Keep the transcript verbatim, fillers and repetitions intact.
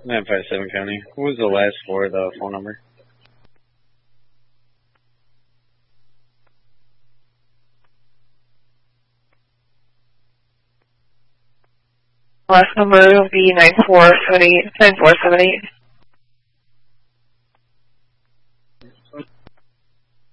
nine five seven County. What was the last four of the phone number? Last number will be nine four seven eight, nine four seven eight.